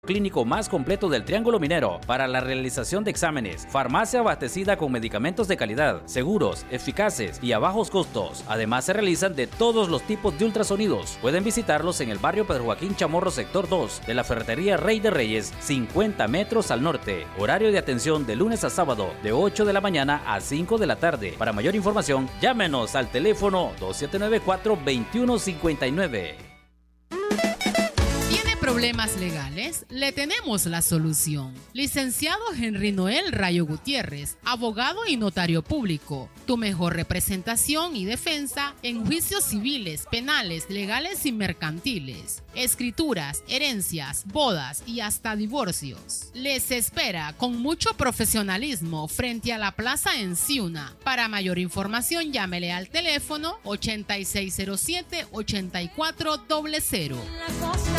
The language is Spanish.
clínico más completo del Triángulo Minero para la realización de exámenes, farmacia abastecida con medicamentos de calidad, seguros, eficaces y a bajos costos. Además se realizan de todos los tipos de ultrasonidos. Pueden visitarlos en el barrio Pedro Joaquín Chamorro, sector 2 de la ferretería Rey de Reyes, 50 metros al norte. Horario de atención de lunes a sábado de 8 de la mañana a 5 de la tarde. Para mayor información, llámenos al teléfono 2794-2159. ¿Problemas legales? Le tenemos la solución. Licenciado Henry Noel Rayo Gutiérrez, abogado y notario público. Tu mejor representación y defensa en juicios civiles, penales, legales y mercantiles. Escrituras, herencias, bodas y hasta divorcios. Les espera con mucho profesionalismo frente a la plaza en Ciuna. Para mayor información, llámele al teléfono 8607-8400.